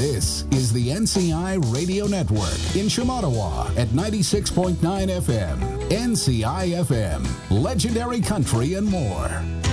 This is the NCI Radio Network in Shamattawa at 96.9 FM. NCI FM, legendary country and more.